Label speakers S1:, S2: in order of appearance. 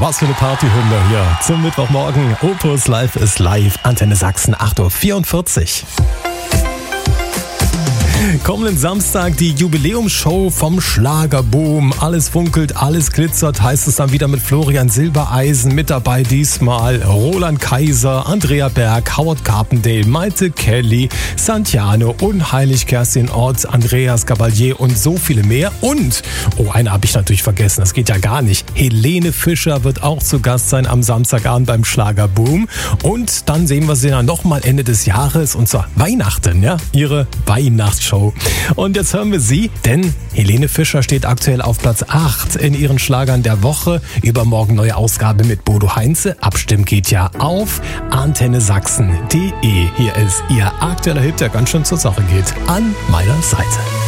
S1: was für eine Partyhymne hier zum Mittwochmorgen. Opus Live ist live, Antenne Sachsen, 8.44 Uhr. Kommenden Samstag die Jubiläumsshow vom Schlagerboom. Alles funkelt, alles glitzert, heißt es dann wieder mit Florian Silbereisen. Mit dabei diesmal Roland Kaiser, Andrea Berg, Howard Carpendale, Maite Kelly, Santiano, Unheilig, Kerstin Ott, Andreas Gabalier und so viele mehr. Und, eine habe ich natürlich vergessen, das geht ja gar nicht. Helene Fischer wird auch zu Gast sein am Samstagabend beim Schlagerboom. Und dann sehen wir sie dann nochmal Ende des Jahres, und zwar Weihnachten, ja, ihre Weihnachtsshow. Und jetzt hören wir sie, denn Helene Fischer steht aktuell auf Platz 8 in ihren Schlagern der Woche. Übermorgen neue Ausgabe mit Bodo Heinze. Abstimmen geht ja auf antennesachsen.de. Hier ist ihr aktueller Hit, der ganz schön zur Sache geht. An meiner Seite.